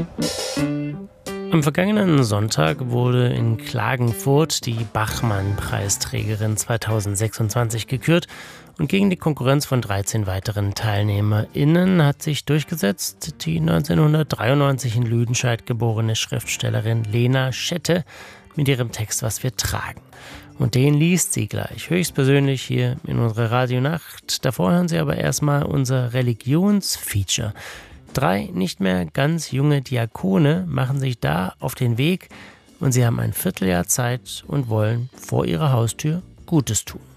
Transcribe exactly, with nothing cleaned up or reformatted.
Am vergangenen Sonntag wurde in Klagenfurt die Bachmann-Preisträgerin zweitausendsechsundzwanzig gekürt und gegen die Konkurrenz von dreizehn weiteren TeilnehmerInnen hat sich durchgesetzt die neunzehnhundertdreiundneunzig in Lüdenscheid geborene Schriftstellerin Lena Schette mit ihrem Text »Was wir tragen«. Und den liest sie gleich, höchstpersönlich hier in unserer Radionacht. Davor hören Sie aber erstmal unser Religionsfeature. Drei nicht mehr ganz junge Diakone machen sich da auf den Weg und sie haben ein Vierteljahr Zeit und wollen vor ihrer Haustür Gutes tun.